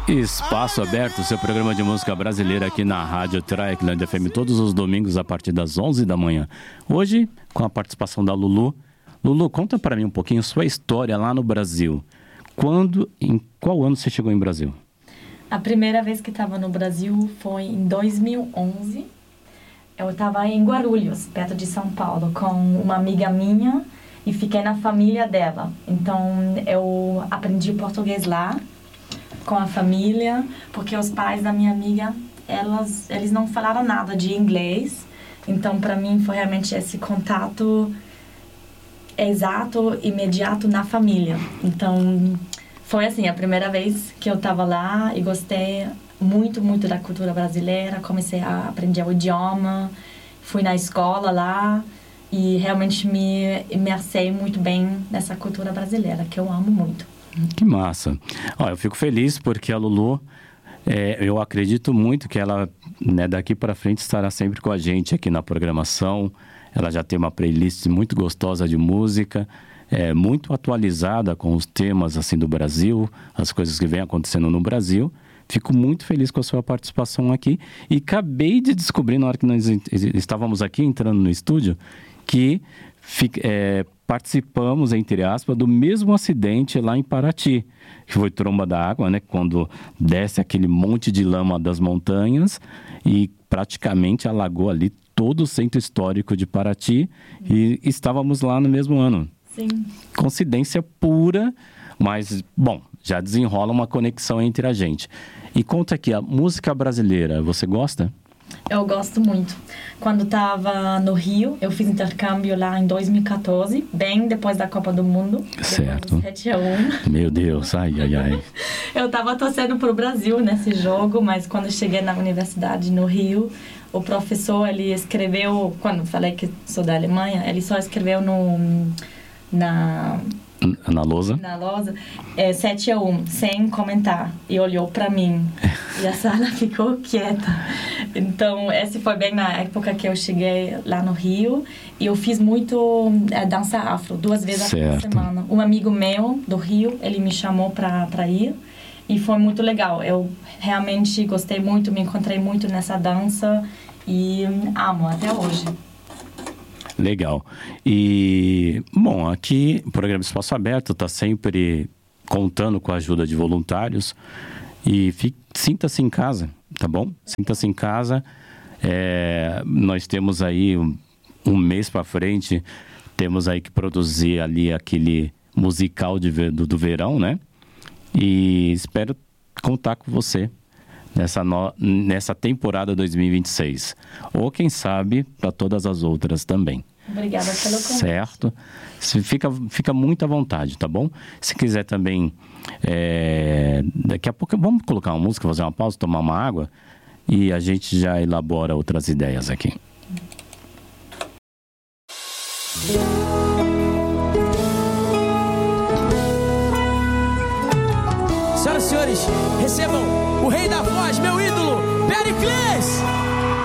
Espaço Aberto, seu programa de música brasileira aqui na Rádio Traekland FM, todos os domingos a partir das 11 da manhã. Hoje, com a participação da Lulu. Lulu, conta para mim um pouquinho sua história lá no Brasil. Em qual ano você chegou em Brasil? A primeira vez que estava no Brasil foi em 2011. Eu estava em Guarulhos, perto de São Paulo, com uma amiga minha e fiquei na família dela. Então, eu aprendi português lá, com a família, porque os pais da minha amiga, eles não falaram nada de inglês. Então, para mim, foi realmente esse contato exato, imediato na família. Então, foi assim, a primeira vez que eu estava lá e gostei muito, muito da cultura brasileira. Comecei a aprender o idioma, fui na escola lá e realmente me imersei muito bem nessa cultura brasileira, que eu amo muito. Que massa. Eu fico feliz porque a Lulu, eu acredito muito que ela, daqui para frente estará sempre com a gente aqui na programação. Ela já tem uma playlist muito gostosa de música, muito atualizada com os temas assim do Brasil, as coisas que vêm acontecendo no Brasil. Fico muito feliz com a sua participação aqui e acabei de descobrir, na hora que nós estávamos aqui entrando no estúdio, que participamos, entre aspas, do mesmo acidente lá em Paraty, que foi tromba da água, quando desce aquele monte de lama das montanhas e praticamente alagou ali todo o centro histórico de Paraty e estávamos lá no mesmo ano. Sim. Coincidência pura, mas, bom, já desenrola uma conexão entre a gente. E conta aqui, a música brasileira, você gosta? Eu gosto muito. Quando estava no Rio, eu fiz intercâmbio lá em 2014, bem depois da Copa do Mundo. Certo. 7-1. Meu Deus, ai. Eu estava torcendo para o Brasil nesse jogo, mas quando eu cheguei na universidade no Rio, o professor, ele escreveu, quando falei que sou da Alemanha, ele só escreveu na lousa? Na lousa, 7-1, sem comentar. E olhou para mim. E a sala ficou quieta. Então, esse foi bem na época que eu cheguei lá no Rio. E eu fiz muito dança afro, 2 vezes por semana. Um amigo meu do Rio, ele me chamou para ir. E foi muito legal. Eu realmente gostei muito, me encontrei muito nessa dança. E amo até hoje. Legal. E, bom, aqui o programa Espaço Aberto está sempre contando com a ajuda de voluntários e sinta-se em casa, tá bom? Sinta-se em casa. Nós temos aí um mês para frente, temos aí que produzir ali aquele musical do verão, E espero contar com você nessa temporada 2026. Ou, quem sabe, para todas as outras também. Obrigada pelo convite. Certo. Fica muito à vontade, tá bom? Se quiser também, daqui a pouco vamos colocar uma música, fazer uma pausa, tomar uma água e a gente já elabora outras ideias aqui. Senhoras e senhores, recebam o rei da voz, meu ídolo, Pericles!